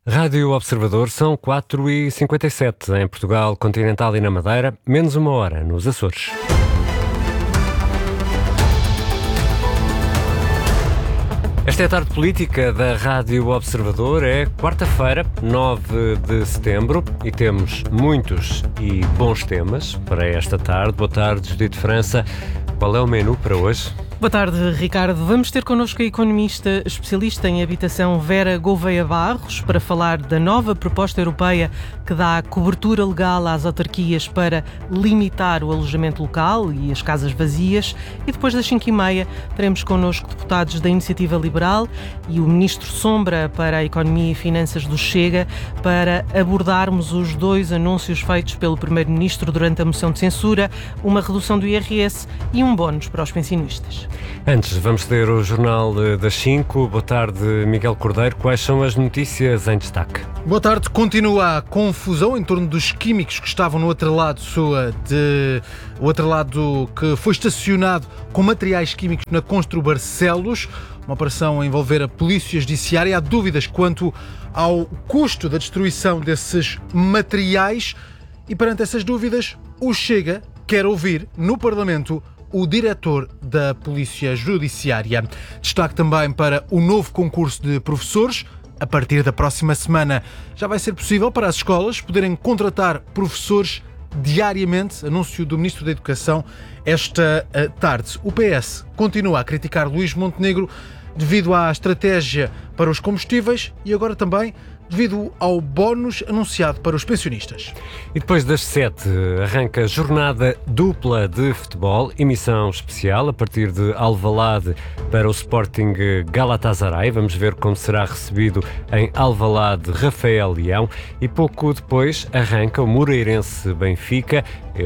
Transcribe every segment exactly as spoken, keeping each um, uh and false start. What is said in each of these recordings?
Rádio Observador, são quatro e cinquenta e sete em Portugal continental e na Madeira, menos uma hora nos Açores. Esta é a tarde política da Rádio Observador. É quarta-feira, nove de setembro, e temos muitos e bons temas para esta tarde. Boa tarde, Judite França. Qual é o menu para hoje? Boa tarde, Ricardo. Vamos ter connosco a economista especialista em habitação Vera Gouveia Barros para falar da nova proposta europeia que dá cobertura legal às autarquias para limitar o alojamento local e as casas vazias. E depois das cinco e meia teremos connosco deputados da Iniciativa Liberal e o Ministro Sombra para a Economia e Finanças do Chega para abordarmos os dois anúncios feitos pelo Primeiro-Ministro durante a moção de censura, uma redução do I R S e um bónus para os pensionistas. Antes, vamos ler o Jornal das cinco. Boa tarde, Miguel Cordeiro. Quais são as notícias em destaque? Boa tarde. Continua a confusão em torno dos químicos que estavam no outro lado, de, o outro lado que foi estacionado com materiais químicos na Constru Barcelos. Uma operação a envolver a Polícia Judiciária. Há dúvidas quanto ao custo da destruição desses materiais e, perante essas dúvidas, o Chega quer ouvir no Parlamento o diretor da Polícia Judiciária. Destaque também para o novo concurso de professores. A partir da próxima semana já vai ser possível para as escolas poderem contratar professores diariamente. Anúncio do Ministro da Educação esta tarde. O P S continua a criticar Luís Montenegro devido à estratégia para os combustíveis e agora também devido ao bónus anunciado para os pensionistas. E depois das sete, arranca jornada dupla de futebol, emissão especial a partir de Alvalade para o Sporting Galatasaray. Vamos ver como será recebido em Alvalade Rafael Leão. E pouco depois arranca o Moreirense Benfica.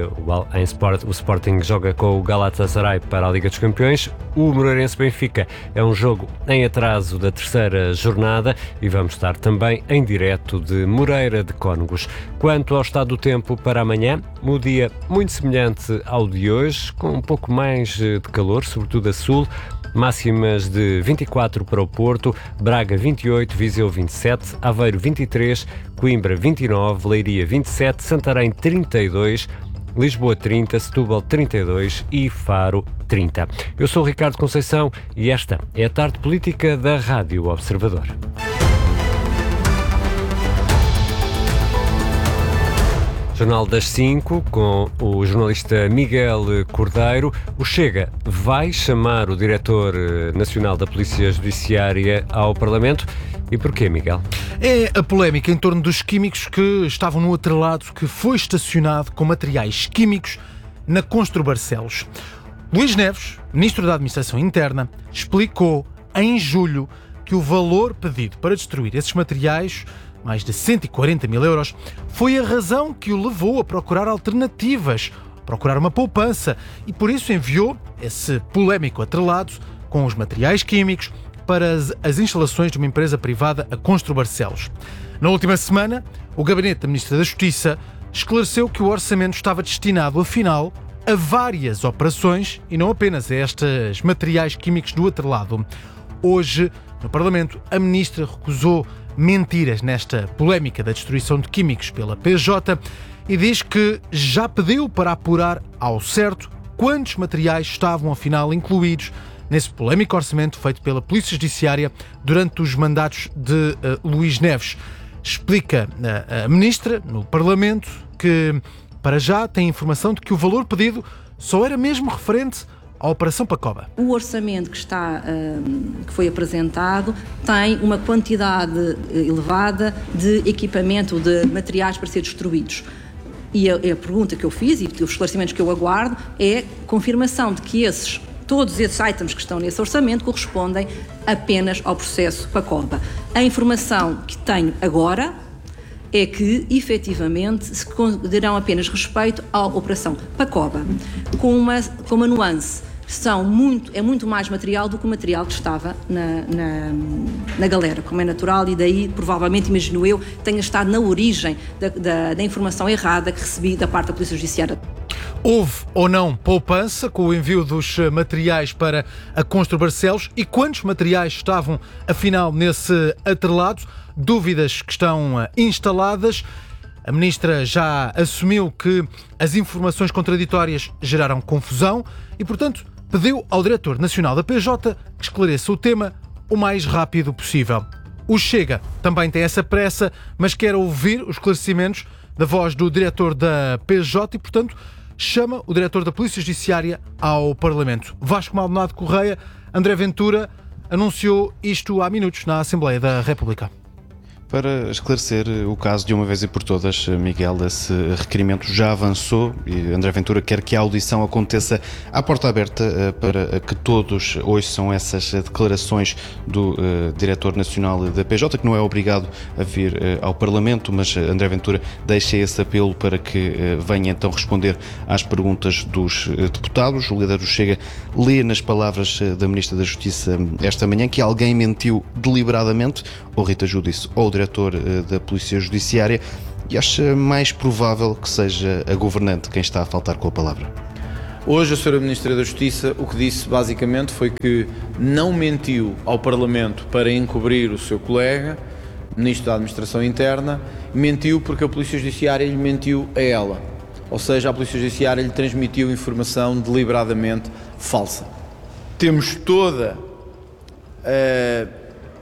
Em Sport, o Sporting joga com o Galatasaray para a Liga dos Campeões. O Moreirense Benfica é um jogo em atraso da terceira jornada e vamos estar também em direto de Moreira de Cónegos. Quanto ao estado do tempo para amanhã, um dia muito semelhante ao de hoje, com um pouco mais de calor, sobretudo a sul. Máximas de vinte e quatro para o Porto, Braga vinte e oito, Viseu vinte e sete, Aveiro vinte e três, Coimbra vinte e nove, Leiria vinte e sete, Santarém trinta e dois, Lisboa trinta, Setúbal trinta e dois e Faro trinta. Eu sou o Ricardo Conceição e esta é a tarde política da Rádio Observador. Jornal das cinco, com o jornalista Miguel Cordeiro. O Chega vai chamar o diretor nacional da Polícia Judiciária ao Parlamento. E porquê, Miguel? É a polémica em torno dos químicos que estavam no outro lado, que foi estacionado com materiais químicos na Constru Barcelos. Luís Neves, Ministro da Administração Interna, explicou em julho que o valor pedido para destruir esses materiais, mais de cento e quarenta mil euros, foi a razão que o levou a procurar alternativas, procurar uma poupança, e por isso enviou esse polémico atrelado com os materiais químicos para as, as instalações de uma empresa privada, a Constru Barcelos. Na última semana, o gabinete da Ministra da Justiça esclareceu que o orçamento estava destinado, afinal, a várias operações e não apenas a estes materiais químicos do outro lado. Hoje, no Parlamento, a Ministra recusou mentiras nesta polémica da destruição de químicos pela P J e diz que já pediu para apurar ao certo quantos materiais estavam, afinal, incluídos nesse polémico orçamento feito pela Polícia Judiciária durante os mandatos de uh, Luís Neves. Explica uh, a Ministra no Parlamento que, para já, tem informação de que o valor pedido só era mesmo referente à Operação Pacoba. O orçamento que, está, uh, que foi apresentado tem uma quantidade elevada de equipamento, de materiais para ser destruídos. E a, a pergunta que eu fiz e os esclarecimentos que eu aguardo é confirmação de que esses todos esses itens que estão nesse orçamento correspondem apenas ao processo Pacoba. A informação que tenho agora é que, efetivamente, se darão apenas respeito à Operação Pacoba, com uma, com uma nuance. São muito, é muito mais material do que o material que estava na, na, na galera, como é natural, e daí, provavelmente, imagino eu, tenha estado na origem da, da, da informação errada que recebi da parte da Polícia Judiciária. Houve ou não poupança com o envio dos materiais para a Constru Barcelos e quantos materiais estavam, afinal, nesse atrelado? Dúvidas que estão instaladas. A Ministra já assumiu que as informações contraditórias geraram confusão e, portanto, pediu ao Diretor Nacional da P J que esclareça o tema o mais rápido possível. O Chega também tem essa pressa, mas quer ouvir os esclarecimentos da voz do Diretor da P J e, portanto, chama o Diretor da Polícia Judiciária ao Parlamento. Vasco Maldonado Correia, André Ventura, anunciou isto há minutos na Assembleia da República. Para esclarecer o caso de uma vez e por todas, Miguel, esse requerimento já avançou e André Ventura quer que a audição aconteça à porta aberta para que todos ouçam essas declarações do uh, Diretor Nacional da P J, que não é obrigado a vir uh, ao Parlamento, mas André Ventura deixa esse apelo para que uh, venha então responder às perguntas dos uh, deputados. O líder do Chega lê nas palavras uh, da Ministra da Justiça esta manhã que alguém mentiu deliberadamente, ou Rita Giudice, ou o Diretor da Polícia Judiciária, e acha mais provável que seja a governante quem está a faltar com a palavra. Hoje a senhora Ministra da Justiça o que disse basicamente foi que não mentiu ao Parlamento para encobrir o seu colega, Ministro da Administração Interna, mentiu porque a Polícia Judiciária lhe mentiu a ela. Ou seja, a Polícia Judiciária lhe transmitiu informação deliberadamente falsa. Temos toda a...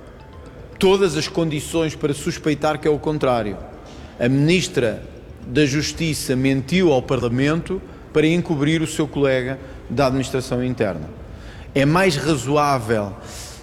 todas as condições para suspeitar que é o contrário. A Ministra da Justiça mentiu ao Parlamento para encobrir o seu colega da Administração Interna. É mais razoável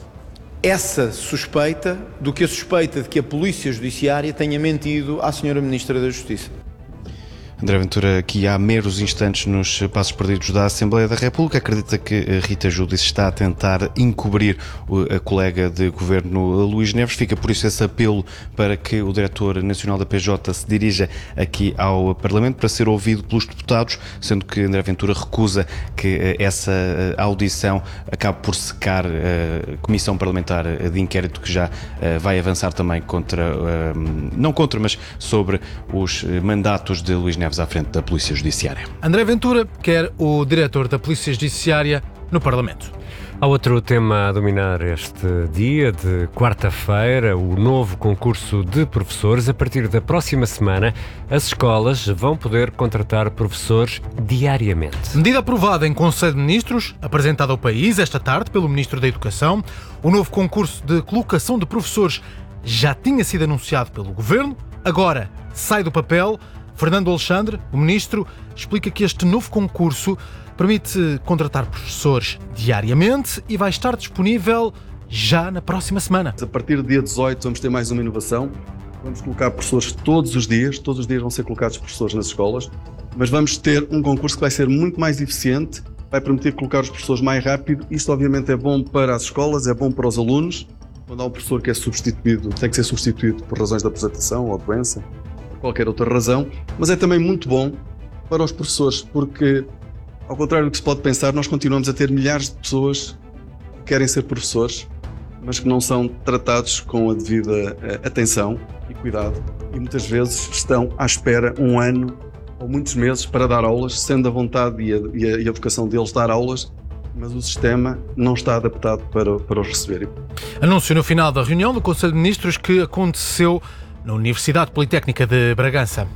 essa suspeita do que a suspeita de que a Polícia Judiciária tenha mentido à senhora Ministra da Justiça. André Ventura, aqui há meros instantes nos passos perdidos da Assembleia da República, acredita que Rita Giudice está a tentar encobrir a colega de governo Luís Neves. Fica por isso esse apelo para que o Diretor Nacional da P J se dirija aqui ao Parlamento para ser ouvido pelos deputados, sendo que André Ventura recusa que essa audição acabe por secar a Comissão Parlamentar de Inquérito, que já vai avançar também contra, não contra, mas sobre os mandatos de Luís Neves à frente da Polícia Judiciária. André Ventura quer o Diretor da Polícia Judiciária no Parlamento. Há outro tema a dominar este dia de quarta-feira, o novo concurso de professores. A partir da próxima semana, as escolas vão poder contratar professores diariamente. Medida aprovada em Conselho de Ministros, apresentada ao país esta tarde pelo Ministro da Educação. O novo concurso de colocação de professores já tinha sido anunciado pelo Governo, agora sai do papel. Fernando Alexandre, o Ministro, explica que este novo concurso permite contratar professores diariamente e vai estar disponível já na próxima semana. A partir do dia dezoito vamos ter mais uma inovação. Vamos colocar professores todos os dias, todos os dias vão ser colocados professores nas escolas, mas vamos ter um concurso que vai ser muito mais eficiente, vai permitir colocar os professores mais rápido. Isto obviamente é bom para as escolas, é bom para os alunos. Quando há um professor que é substituído, tem que ser substituído por razões de aposentação ou doença, qualquer outra razão, mas é também muito bom para os professores, porque, ao contrário do que se pode pensar, nós continuamos a ter milhares de pessoas que querem ser professores, mas que não são tratados com a devida atenção e cuidado, e muitas vezes estão à espera um ano ou muitos meses para dar aulas, sendo a vontade e a, e a, e a vocação deles dar aulas, mas o sistema não está adaptado para, para os receberem. Anúncio no final da reunião do Conselho de Ministros que aconteceu na Universidade Politécnica de Bragança.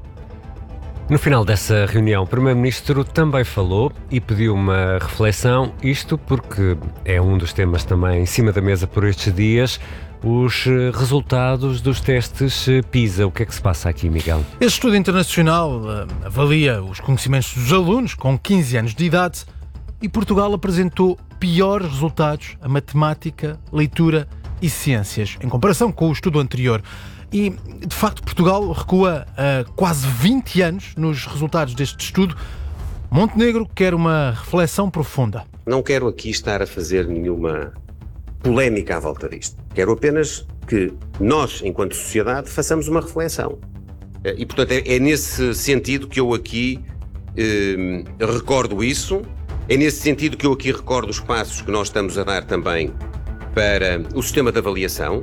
No final dessa reunião, o Primeiro-Ministro também falou e pediu uma reflexão, isto porque é um dos temas também em cima da mesa por estes dias, os resultados dos testes PISA. O que é que se passa aqui, Miguel? Este estudo internacional uh, avalia os conhecimentos dos alunos com quinze anos de idade e Portugal apresentou piores resultados a matemática, leitura e ciências, em comparação com o estudo anterior. E, de facto, Portugal recua uh, quase vinte anos nos resultados deste estudo. Montenegro quer uma reflexão profunda. Não quero aqui estar a fazer nenhuma polémica à volta disto. Quero apenas que nós, enquanto sociedade, façamos uma reflexão. E, portanto, é, é nesse sentido que eu aqui eh, recordo isso, é nesse sentido que eu aqui recordo os passos que nós estamos a dar também para o sistema de avaliação,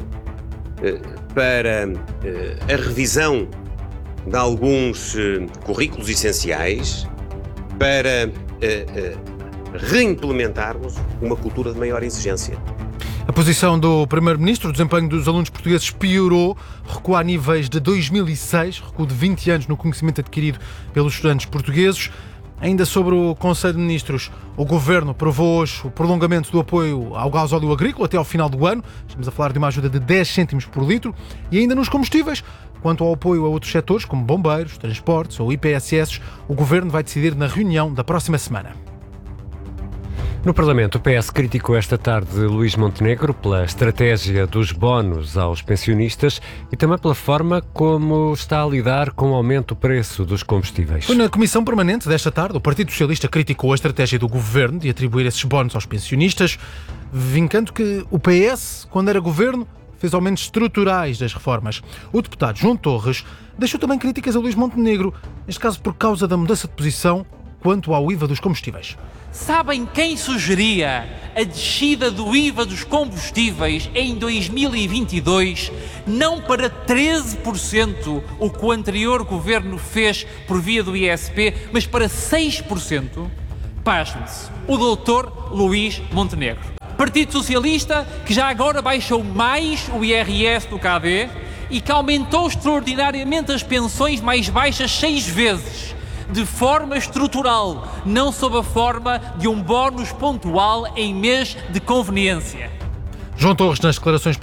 para a revisão de alguns currículos essenciais, para uh, uh, reimplementarmos uma cultura de maior exigência. A posição do Primeiro-Ministro, o desempenho dos alunos portugueses piorou, recuou a níveis de dois mil e seis, recuo de vinte anos no conhecimento adquirido pelos estudantes portugueses. Ainda sobre o Conselho de Ministros, o Governo aprovou hoje o prolongamento do apoio ao gasóleo agrícola até ao final do ano. Estamos a falar de uma ajuda de dez cêntimos por litro. E ainda nos combustíveis, quanto ao apoio a outros setores, como bombeiros, transportes ou I P S S, o Governo vai decidir na reunião da próxima semana. No Parlamento, o P S criticou esta tarde Luís Montenegro pela estratégia dos bónus aos pensionistas e também pela forma como está a lidar com o aumento do preço dos combustíveis. Foi na Comissão Permanente desta tarde, o Partido Socialista criticou a estratégia do Governo de atribuir esses bónus aos pensionistas, vincando que o P S, quando era Governo, fez aumentos estruturais das reformas. O deputado João Torres deixou também críticas a Luís Montenegro, neste caso por causa da mudança de posição quanto ao I V A dos combustíveis. Sabem quem sugeria a descida do I V A dos combustíveis em dois mil e vinte e dois, não para treze por cento, o que o anterior governo fez por via do I S P, mas para seis por cento? Pasme-se, o doutor Luís Montenegro. Partido Socialista, que já agora baixou mais o I R S do K D e que aumentou extraordinariamente as pensões mais baixas seis vezes, de forma estrutural, não sob a forma de um bónus pontual em mês de conveniência. João Torres, nas declarações